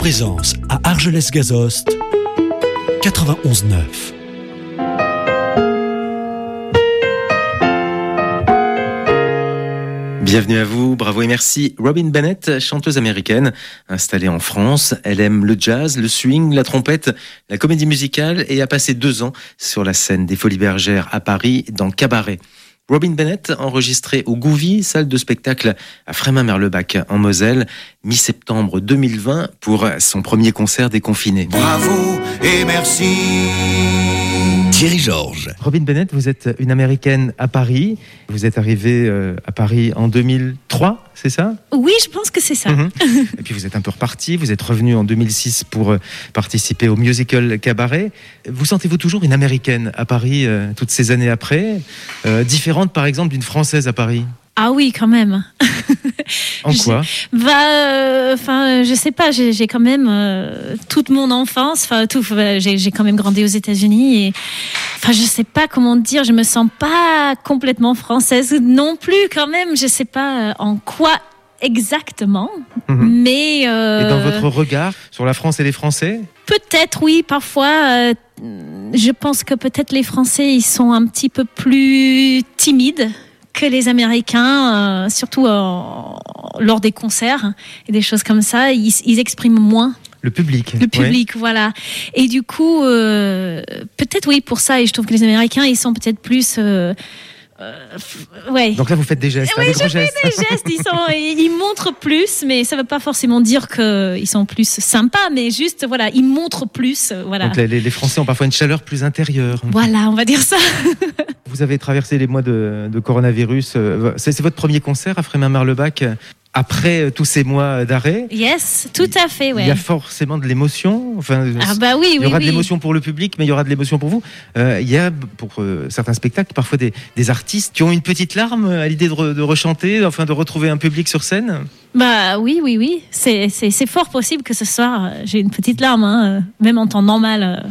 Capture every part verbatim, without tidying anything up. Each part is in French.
Présence à Argelès-Gazost, quatre-vingt-onze neuf. Bienvenue à vous, bravo et merci. Robin Bennett, chanteuse américaine, installée en France. Elle aime le jazz, le swing, la trompette, la comédie musicale et a passé deux ans sur la scène des Folies Bergères à Paris dans Cabaret. Robin Bennett, enregistrée au Gouvy, salle de spectacle à Frémin-Merlebach en Moselle, mi-septembre deux mille vingt pour son premier concert déconfiné. Bravo et merci. Thierry Georges. Robin Bennett, vous êtes une Américaine à Paris. Vous êtes arrivée à Paris en deux mille trois, c'est ça ? Oui, je pense que c'est ça. Mmh. Et puis vous êtes un peu repartie. Vous êtes revenue en deux mille six pour participer au musical Cabaret. Vous sentez-vous toujours une Américaine à Paris euh, toutes ces années après, euh, différente par exemple d'une Française à Paris ? Ah oui, quand même. En quoi ? Bah, enfin, euh, je sais pas. J'ai, j'ai quand même euh, toute mon enfance. Enfin, tout. J'ai, j'ai quand même grandi aux États-Unis et, enfin, je sais pas comment dire. Je me sens pas complètement française non plus. Quand même, je sais pas euh, en quoi exactement. Mmh. Mais euh, et dans votre regard sur la France et les Français ? Peut-être, oui. Parfois, euh, je pense que peut-être les Français, ils sont un petit peu plus timides que les Américains, euh, surtout euh, lors des concerts et des choses comme ça, ils, ils expriment moins. Le public. Le public, oui. Voilà. Et du coup, euh, peut-être oui pour ça. Et je trouve que les Américains, ils sont peut-être plus... Euh, Euh, ouais. Donc là, vous faites des gestes, oui, hein, des je gros fais gestes. des gestes. Ils, sont, ils montrent plus, mais ça ne veut pas forcément dire qu'ils sont plus sympas, mais juste, voilà, ils montrent plus. Voilà. Donc les, les Français ont parfois une chaleur plus intérieure. Voilà, on va dire ça. Vous avez traversé les mois de, de coronavirus. C'est, c'est votre premier concert à Frémin-Merlebach après tous ces mois d'arrêt. Yes, tout à fait, ouais. Il y a forcément de l'émotion. Enfin, ah bah oui, il y aura oui, de oui. l'émotion pour le public, mais il y aura de l'émotion pour vous. Euh, il y a pour euh, certains spectacles parfois des, des artistes qui ont une petite larme à l'idée de, re, de rechanter, enfin de retrouver un public sur scène. Bah oui, oui, oui. C'est, c'est, c'est fort possible que ce soir j'ai une petite larme, hein, même en temps normal.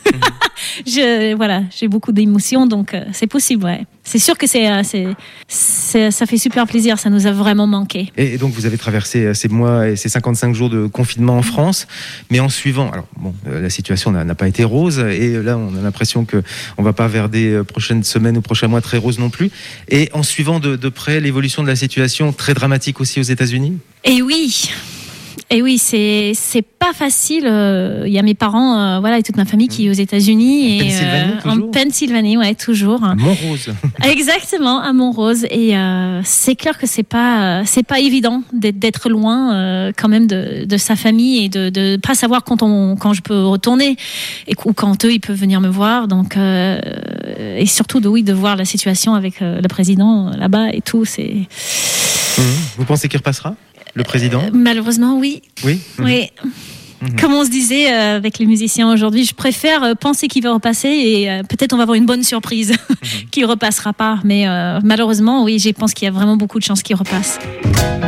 Je, voilà, j'ai beaucoup d'émotions, donc euh, c'est possible, ouais. C'est sûr que c'est, euh, c'est, c'est, ça fait super plaisir, ça nous a vraiment manqué. Et donc vous avez traversé ces mois et ces cinquante-cinq jours de confinement en France, mais en suivant, alors bon, euh, la situation n'a, n'a pas été rose, et là on a l'impression qu'on ne va pas vers des prochaines semaines ou prochains mois très roses non plus, et en suivant de, de près l'évolution de la situation très dramatique aussi aux États-Unis. Et oui Et oui, c'est c'est pas facile. Il y a mes parents, euh, voilà, et toute ma famille qui est aux États-Unis en et Pennsylvanie, euh, en Pennsylvanie, ouais, toujours. À Montrose. Exactement, à Montrose. Et euh, c'est clair que c'est pas c'est pas évident d'être, d'être loin euh, quand même de, de sa famille et de de pas savoir quand on quand je peux retourner et ou quand eux ils peuvent venir me voir. Donc euh, et surtout de oui de voir la situation avec euh, le président là-bas et tout. C'est. Mmh. Vous pensez qu'il repassera? Le président ? euh, Malheureusement, oui. Oui. Oui. Mmh. Comme on se disait euh, avec les musiciens aujourd'hui, je préfère euh, penser qu'il va repasser et euh, peut-être on va avoir une bonne surprise mmh. qu'il repassera pas. Mais euh, malheureusement, oui, je pense qu'il y a vraiment beaucoup de chances qu'il repasse.